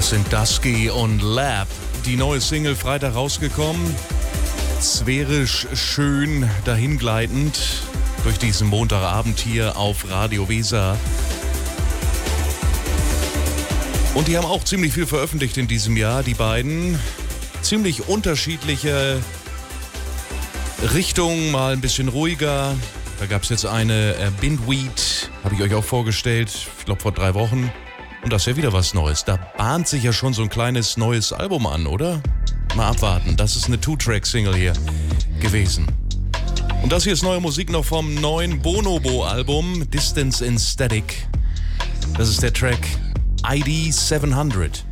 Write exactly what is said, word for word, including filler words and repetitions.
Das sind Dusky und Lab. Die neue Single Freitag rausgekommen. Sphärisch schön dahingleitend durch diesen Montagabend hier auf Radio Weser. Und die haben auch ziemlich viel veröffentlicht in diesem Jahr, die beiden. Ziemlich unterschiedliche Richtungen, mal ein bisschen ruhiger. Da gab es jetzt eine äh, Bindweed, habe ich euch auch vorgestellt, ich glaube vor drei Wochen. Und das ist ja wieder was Neues. Da bahnt sich ja schon so ein kleines neues Album an, oder? Mal abwarten. Das ist eine Two-Track-Single hier gewesen. Und das hier ist neue Musik noch vom neuen Bonobo-Album Distance in Static. Das ist der Track I D seven hundred.